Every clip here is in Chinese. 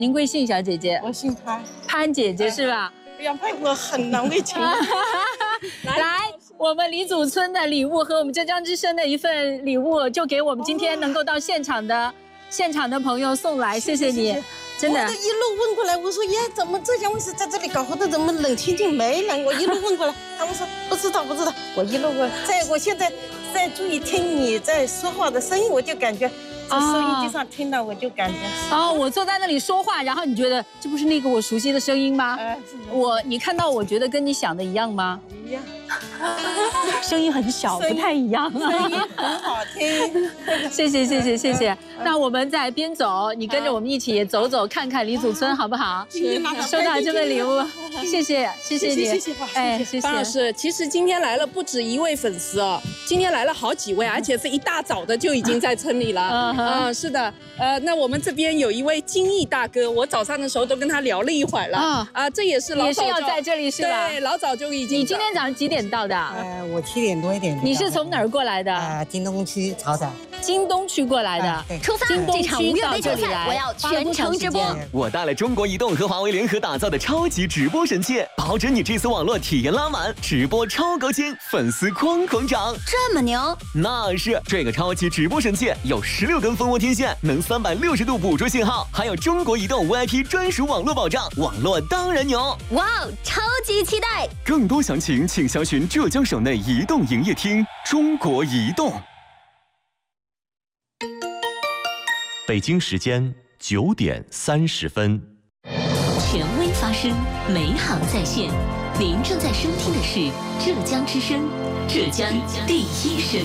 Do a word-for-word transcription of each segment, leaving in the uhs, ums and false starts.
您贵姓，小姐姐？ 我姓潘， 潘姐姐是吧？ 哎呀，潘，我很难为情。 来，我们李祖村的礼物和我们浙江之声的一份礼物，就给我们今天能够到现场的现场的朋友送来，谢谢你，真的。 我都一路问过来，我说呀，怎么浙江卫视在这里搞活动，怎么冷清静没人？我一路问过来，他们说不知道不知道。我一路问，在我现在在注意听你在说话的声音，我就感觉。在收音机上听到，我就感觉哦，我坐在那里说话，然后你觉得这不是那个我熟悉的声音吗？ 哎， 我你看到我觉得跟你想的一样吗？ 一样， 声音很小，不太一样， 声音很好听。 谢谢谢谢谢谢。那我们在边走，你跟着我们一起走走看看李祖村好不好？收到这份礼物，谢谢谢谢你， 谢谢哎谢谢方老师。其实今天来了不止一位粉丝哦，今天来了好几位，而且是一大早的就已经在村里了。嗯，是的，呃，那我们这边有一位金毅大哥，我早上的时候都跟他聊了一会儿了。啊啊，这也是老也是要在这里是吧？ 对，老早就已经。 你今天早上几点到的？ 呃，我七点多一点。 你是从哪儿过来的？ 啊，京东区潮汕。 京东区过来的。 出发！这场五月杯球赛，我要全程直播。 我带了中国移动和华为联合打造的超级直播神器，保准你这次网络体验拉满，直播超高清，粉丝哐哐涨。 这么牛？ 那是这个超级直播神器有十六根蜂窝天线，能三百六十度捕捉信号，还有中国移动 V I P 专属网络保障，网络当然牛。 哇哦，超级期待！ 更多详情请详询浙江省内移动营业厅。中国移动。 北京时间九点三十分。 权威发声，美好在线。您正在收听的是浙江之声，浙江第一声。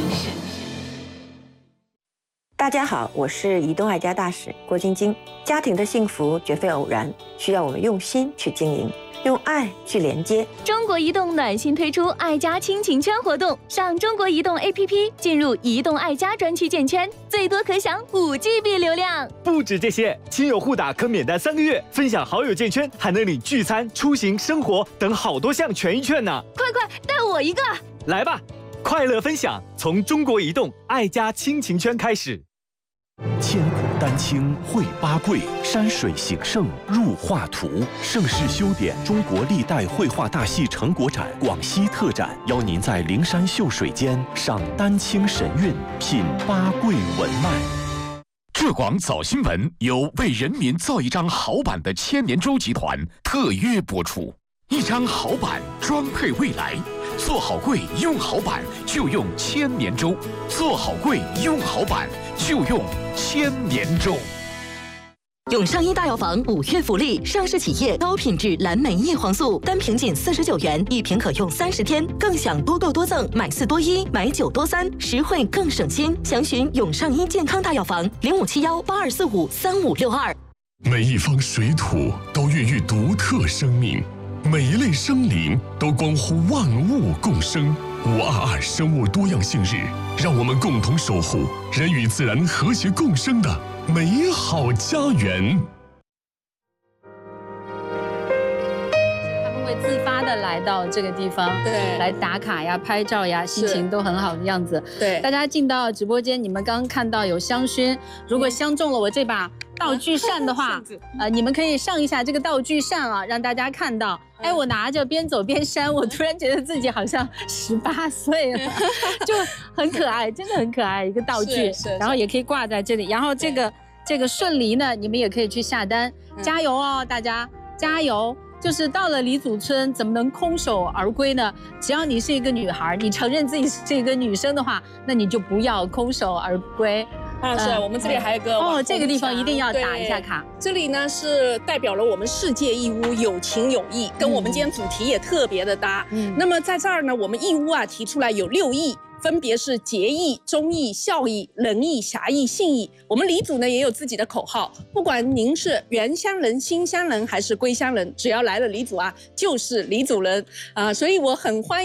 大家好，我是移动爱家大使郭晶晶。家庭的幸福绝非偶然，需要我们用心去经营，用爱去连接。 中国移动暖心推出爱家亲情圈活动，上中国移动 A P P 进入移动爱家专区建圈，最多可享五 G B 流量。 不止这些，亲友互打可免单三个月，分享好友建圈还能领聚餐、出行、生活等好多项权益券呢。 快快带我一个！ 来吧，快乐分享从中国移动爱家亲情圈开始。 千古丹青绘八桂，山水形胜入画图。盛世修典中国历代绘画大戏成果展广西特展，邀您在灵山秀水间赏丹青神韵，品八桂文脉。 浙广早新闻由为人民造一张好版的千年舟集团特约播出，一张好版装配未来。做好柜用好版就用千年舟，做好柜用好版就用千年舟。 永上一大药房五月福利，上市企业高品质蓝莓叶黄素，单瓶仅四十九元，一瓶可用三十天，更享多购多赠，买四多一，买九多三，实惠更省心。详询永上一健康大药房零五七幺八二四五三五六二。 每一方水土都孕育独特生命。每一类生灵都关乎万物共生。五二二生物多样性日，让我们共同守护人与自然和谐共生的美好家园。 他们会自发的来到这个地方， 对， 来打卡呀、拍照呀，心情都很好的样子。 对， 大家进到直播间，你们刚刚看到有香薰，如果相中了我这把道具扇的话，呃，你们可以上一下这个道具扇啊，让大家看到。哎，我拿着边走边扇，我突然觉得自己好像十八岁了，就很可爱，真的很可爱一个道具。然后也可以挂在这里。然后这个这个顺梨呢，你们也可以去下单，加油哦，大家加油！就是到了李祖村，怎么能空手而归呢？只要你是一个女孩，你承认自己是一个女生的话，那你就不要空手而归。 啊，是我们这里还有个哦，这个地方一定要打一下卡。 这里呢是代表了我们世界义乌有情有义，跟我们今天主题也特别的搭。嗯，那么在这儿呢，我们义乌啊提出来有六义。分别是节义、忠义、孝义、仁义、侠义、信义。我们李祖呢也有自己的口号，不管您是原乡人、新乡人还是归乡人，只要来了李祖啊，就是李祖人啊、呃。所以我很欢迎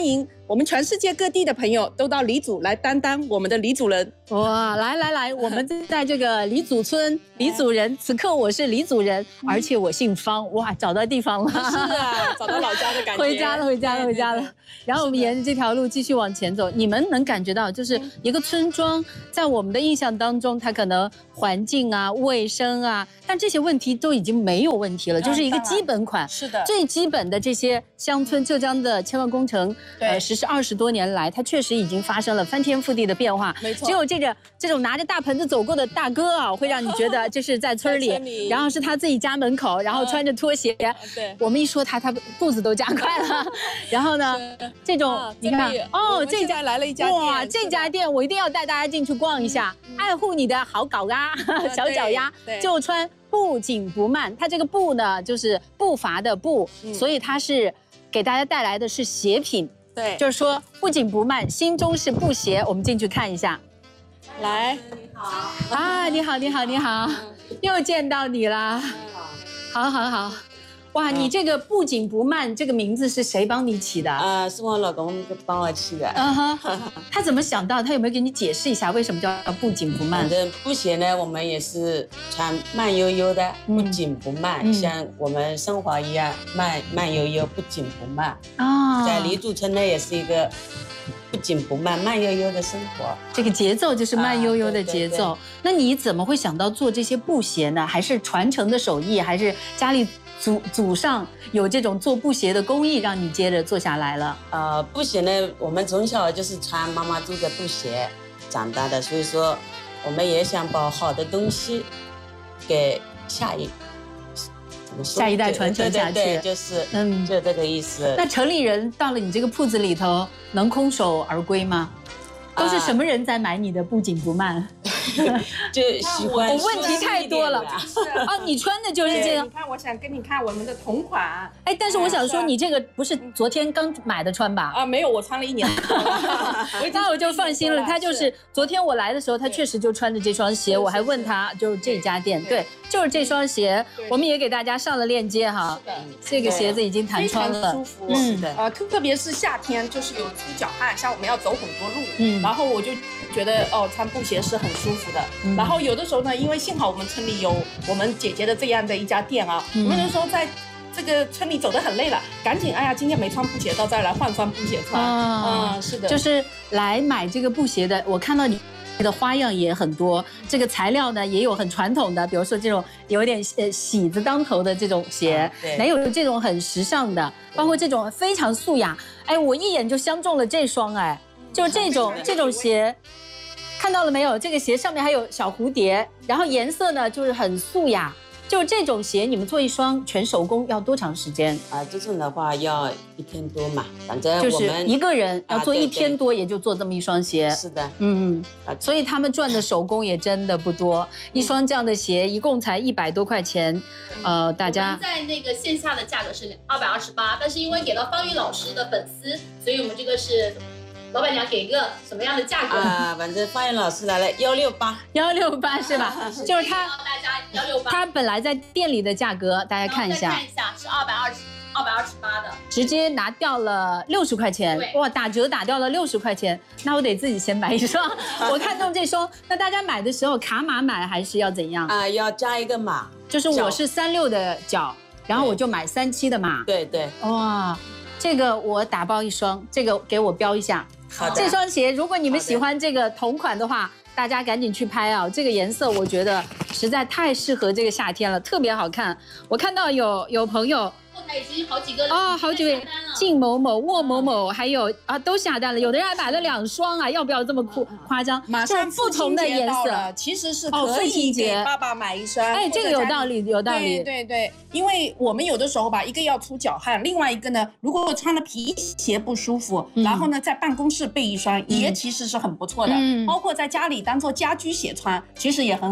我们全世界各地的朋友都到黎祖来担当我们的黎祖人。 哇，来来来，我们在这个黎祖村，黎祖人，此刻我是黎祖人，而且我姓方，哇，找到地方了， 是啊，找到老家的感觉， 回家了，回家了，回家了。然后我们沿着这条路继续往前走，你们能感觉到，就是一个村庄，在我们的印象当中，它可能环境啊、卫生啊，但这些问题都已经没有问题了，就是一个基本款。 是的， 最基本的这些乡村，浙江的千万工程，呃，实施二十多年来，它确实已经发生了翻天覆地的变化。 没错， 只有这个这种拿着大盆子走过的大哥啊，会让你觉得这是在村里，然后是他自己家门口，然后穿着拖鞋。 对， 我们一说他，他步子都加快了。然后呢，这种你看，哦，这家来了一家店， 哇，这家店我一定要带大家进去逛一下，爱护你的好狗啊，小脚丫，就穿不紧不慢。它这个步呢，就是步伐的步，所以它是给大家带来的是鞋品。 对， 就是说不紧不慢，心中是不鞋。我们进去看一下。 来， 你好啊，你好，你好，你好，又见到你啦。好好好。哇，你这个不紧不慢这个名字是谁帮你起的？ 啊，是我老公帮我起的。 嗯哼，他怎么想到？他有没有给你解释一下为什么叫不紧不慢？ 反正布鞋呢，我们也是穿慢悠悠的，不紧不慢，嗯、像我们生活一样慢慢悠悠，不紧不慢。啊、哦，在黎祖村呢，也是一个不紧不慢、慢悠悠的生活。 这个节奏就是慢悠悠的节奏。啊、对对对，那你怎么会想到做这些布鞋呢？还是传承的手艺，还是家里？祖祖上有这种做布鞋的工艺，让你接着做下来了。 呃，布鞋呢，我们从小就是穿妈妈做的布鞋长大的，所以说我们也想把好的东西给下一下一代传承下去。 对对对，就是嗯，就这个意思。 那城里人到了你这个铺子里头，能空手而归吗？都是什么人在买你的不紧不慢？ 就喜欢。 我问题太多了。哦，你穿的就是这个。 你看，我想跟你看我们的同款。 哎，但是我想说，你这个不是昨天刚买的穿吧？ 啊，没有，我穿了一年。 那我就放心了。他就是昨天我来的时候，他确实就穿着这双鞋。我还问他，就是这家店，对，就是这双鞋。我们也给大家上了链接哈。 是的。 这个鞋子已经弹穿了， 舒服。是的。呃，特别是夏天，就是有出脚汗，像我们要走很多路，嗯。然后我就觉得哦，穿布鞋是很舒服的。嗯、然后有的时候呢，因为幸好我们村里有我们姐姐的这样的一家店啊，嗯、我们有时候在这个村里走得很累了，赶紧哎呀，今天没穿布鞋，到这儿来换双布鞋穿。啊、嗯，是的， 就是来买这个布鞋的，我看到你的花样也很多，这个材料呢也有很传统的，比如说这种有点呃喜字当头的这种鞋，也、嗯、有这种很时尚的，包括这种非常素雅。哎，我一眼就相中了这双，哎。就这种这种鞋，看到了没有？这个鞋上面还有小蝴蝶，然后颜色呢就是很素雅。就这种鞋，你们做一双全手工要多长时间？ 啊，这种的话要一天多嘛，反正我们就是一个人要做一天多，也就做这么一双鞋。 是的， 嗯嗯，所以他们赚的手工也真的不多，一双这样的鞋一共才一百多块钱。呃，大家在那个线下的价格是二百二十八，但是因为给到方宇老师的粉丝，所以我们这个是。老板娘给一个什么样的价格啊？反正方言老师来了，幺六八， 幺六八是吧？就是他， 大家幺六八。 他本来在店里的价格，大家看一下， 看一下是二百二十，二百二十八的， 直接拿掉了六十块钱，哇，打折打掉了六十块钱，那我得自己先买一双。我看中这双，那大家买的时候卡码买还是要怎样啊？要加一个码， 就是我是三六的脚，然后我就买三七的码。 对对， 哇，这个我打包一双，这个给我标一下。 好的， 这双鞋，如果你们喜欢这个同款的话，大家赶紧去拍啊！这个颜色我觉得实在太适合这个夏天了，特别好看。我看到有有朋友后台已经好几个哦，好几位靳某某、沃某某，还有啊都下单了，有的人还买了两双啊！要不要这么夸夸张？ 马上不同的颜色， 其实是可以给爸爸买一双。 哎，这个有道理，有道理。 对对对，因为我们有的时候吧，一个要出脚汗，另外一个呢，如果穿了皮鞋不舒服，嗯、然后呢在办公室备一双，嗯、也其实是很不错的。嗯、包括在家里当做家居鞋穿，其实也很好。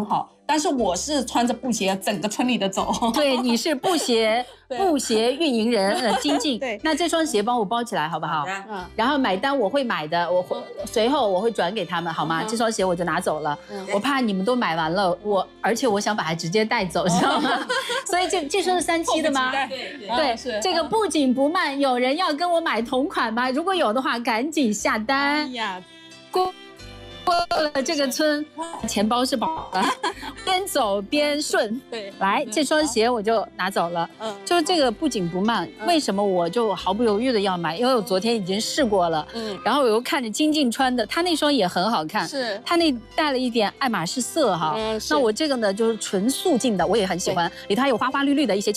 但是我是穿着布鞋整个村里的走。 对，你是布鞋布鞋运营人，呃，金靖。 对， 那这双鞋帮我包起来好不好？嗯。然后买单我会买的，我会随后我会转给他们，好吗？这双鞋我就拿走了，我怕你们都买完了，我而且我想把它直接带走，知道吗？所以这这双是三七的吗？ 对对，这个不紧不慢，有人要跟我买同款吗？如果有的话，赶紧下单。哎呀，过。过了这个村，钱包是饱的，边走边顺。对，来这双鞋我就拿走了。嗯，就是这个不紧不慢，为什么我就毫不犹豫的要买？因为我昨天已经试过了。嗯，然后我又看着金靖穿的，他那双也很好看。是，他那带了一点爱马仕色哈。嗯，那我这个呢就是纯素净的，我也很喜欢，里头还有花花绿绿的一些。